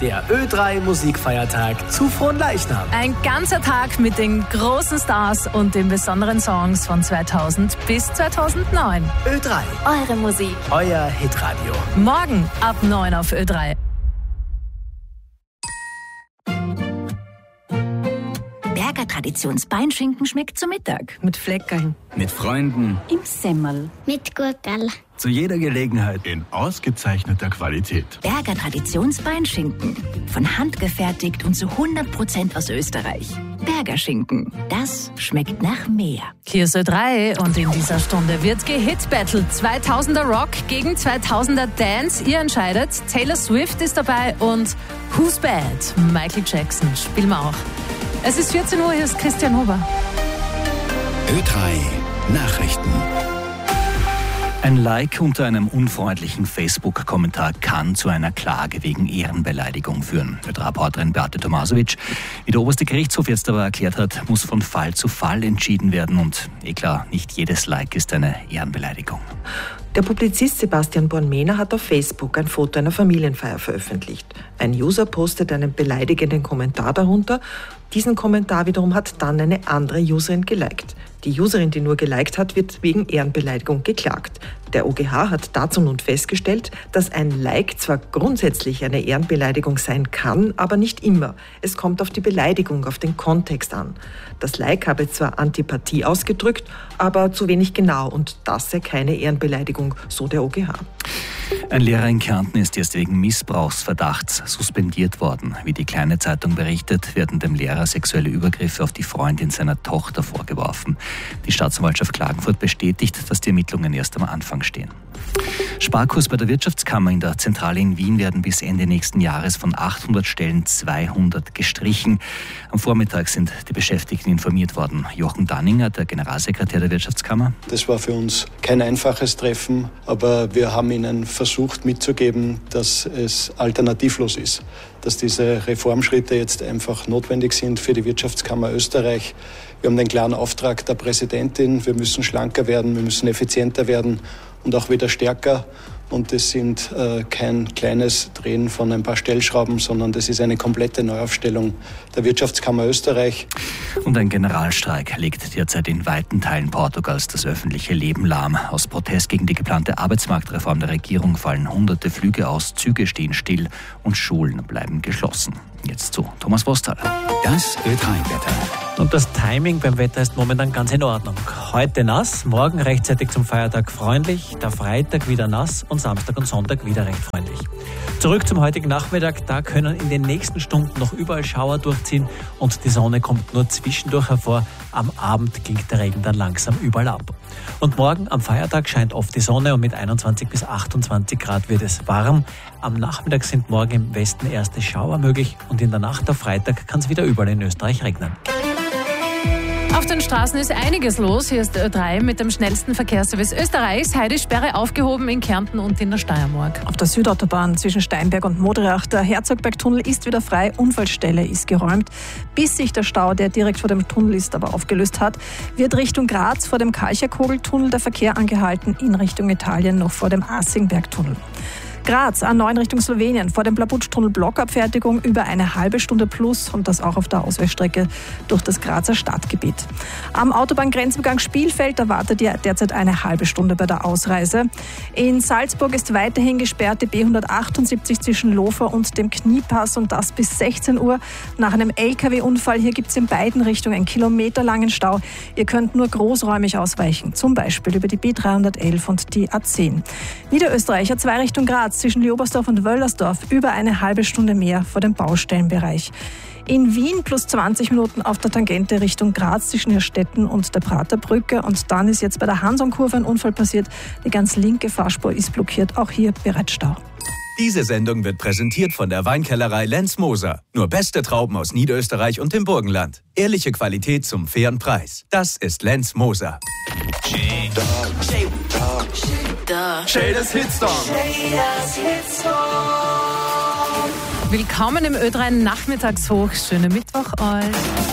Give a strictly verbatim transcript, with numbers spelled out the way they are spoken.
der Ö drei Musikfeiertag zu Fronleichnam. Ein ganzer Tag mit den großen Stars und den besonderen Songs von zweitausend bis zweitausendneun. Ö drei. Eure Musik. Euer Hitradio. Morgen ab neun auf Ö drei. Berger Traditionsbeinschinken schmeckt zu Mittag. Mit Fleckerl. Mit Freunden. Im Semmel. Mit Gurkel. Zu jeder Gelegenheit. In ausgezeichneter Qualität. Berger Traditionsbeinschinken. Von Hand gefertigt und zu hundert Prozent aus Österreich. Berger Schinken. Das schmeckt nach mehr. Hier ist Ö drei und in dieser Stunde wird gehitbattelt. zweitausender Rock gegen zweitausender Dance. Ihr entscheidet. Taylor Swift ist dabei und Who's Bad? Michael Jackson spielen wir auch. Es ist vierzehn Uhr, hier ist Christian Huber. Ö drei Nachrichten. Ein Like unter einem unfreundlichen Facebook-Kommentar kann zu einer Klage wegen Ehrenbeleidigung führen. Ö drei-Reporterin Beate Tomasovic. Wie der oberste Gerichtshof jetzt aber erklärt hat, muss von Fall zu Fall entschieden werden. Und eh klar, nicht jedes Like ist eine Ehrenbeleidigung. Der Publizist Sebastian Bornmehner hat auf Facebook ein Foto einer Familienfeier veröffentlicht. Ein User postet einen beleidigenden Kommentar darunter. Diesen Kommentar wiederum hat dann eine andere Userin geliked. Die Userin, die nur geliked hat, wird wegen Ehrenbeleidigung geklagt. Der O G H hat dazu nun festgestellt, dass ein Like zwar grundsätzlich eine Ehrenbeleidigung sein kann, aber nicht immer. Es kommt auf die Beleidigung, auf den Kontext an. Das Like habe zwar Antipathie ausgedrückt, aber zu wenig genau und das sei keine Ehrenbeleidigung, so der O G H. Ein Lehrer in Kärnten ist jetzt wegen Missbrauchsverdachts suspendiert worden. Wie die Kleine Zeitung berichtet, werden dem Lehrer sexuelle Übergriffe auf die Freundin seiner Tochter vorgeworfen. Die Staatsanwaltschaft Klagenfurt bestätigt, dass die Ermittlungen erst am Anfang stehen. Sparkurs bei der Wirtschaftskammer in der Zentrale in Wien werden bis Ende nächsten Jahres von achthundert Stellen zweihundert gestrichen. Am Vormittag sind die Beschäftigten informiert worden. Jochen Danninger, der Generalsekretär der Wirtschaftskammer. Das war für uns kein einfaches Treffen, aber wir haben ihnen versucht mitzugeben, dass es alternativlos ist, dass diese Reformschritte jetzt einfach notwendig sind für die Wirtschaftskammer Österreich. Wir haben den klaren Auftrag der Präsidentin, wir müssen schlanker werden, wir müssen effizienter werden und auch wieder stärker. Und das sind äh, kein kleines Drehen von ein paar Stellschrauben, sondern das ist eine komplette Neuaufstellung der Wirtschaftskammer Österreich. Und ein Generalstreik legt derzeit in weiten Teilen Portugals das öffentliche Leben lahm. Aus Protest gegen die geplante Arbeitsmarktreform der Regierung fallen hunderte Flüge aus, Züge stehen still und Schulen bleiben geschlossen. Jetzt zu Thomas Wostal. Das Ö drei-Wetter. Und das Timing beim Wetter ist momentan ganz in Ordnung. Heute nass, morgen rechtzeitig zum Feiertag freundlich, der Freitag wieder nass und Samstag und Sonntag wieder recht freundlich. Zurück zum heutigen Nachmittag, da können in den nächsten Stunden noch überall Schauer durchziehen und die Sonne kommt nur zwischendurch hervor. Am Abend klingt der Regen dann langsam überall ab. Und morgen am Feiertag scheint oft die Sonne und mit einundzwanzig bis achtundzwanzig Grad wird es warm. Am Nachmittag sind morgen im Westen erste Schauer möglich und in der Nacht auf Freitag kann es wieder überall in Österreich regnen. Auf den Straßen ist einiges los. Hier ist Ö drei mit dem schnellsten Verkehrsservice Österreichs. Heute Sperre aufgehoben in Kärnten und in der Steiermark. Auf der Südautobahn zwischen Steinberg und Modriach. Der Herzogbergtunnel ist wieder frei. Unfallstelle ist geräumt. Bis sich der Stau, der direkt vor dem Tunnel ist, aber aufgelöst hat, wird Richtung Graz vor dem Kalcherkogeltunnel der Verkehr angehalten. In Richtung Italien noch vor dem Asingbergtunnel. Graz, A neun Richtung Slowenien, vor dem Plabutschtunnel Blockabfertigung über eine halbe Stunde plus und das auch auf der Ausweichstrecke durch das Grazer Stadtgebiet. Am Autobahngrenzübergang Spielfeld erwartet ihr derzeit eine halbe Stunde bei der Ausreise. In Salzburg ist weiterhin gesperrt die B hundertachtundsiebzig zwischen Lofer und dem Kniepass und das bis sechzehn Uhr. Nach einem L K W-Unfall hier gibt es in beiden Richtungen einen kilometerlangen Stau. Ihr könnt nur großräumig ausweichen, zum Beispiel über die B dreihundertelf und die A zehn. Niederösterreich A zwei Richtung Graz zwischen Leobersdorf und Wöllersdorf über eine halbe Stunde mehr vor dem Baustellenbereich. In Wien plus zwanzig Minuten auf der Tangente Richtung Graz zwischen Hirstetten und der Praterbrücke. Und dann ist jetzt bei der Hansonkurve ein Unfall passiert. Die ganz linke Fahrspur ist blockiert. Auch hier bereits Stau. Diese Sendung wird präsentiert von der Weinkellerei Lenz Moser. Nur beste Trauben aus Niederösterreich und dem Burgenland. Ehrliche Qualität zum fairen Preis. Das ist Lenz Moser. Shaders Hitstorm. Willkommen im Ö drei Nachmittagshoch. Schönen Mittwoch euch.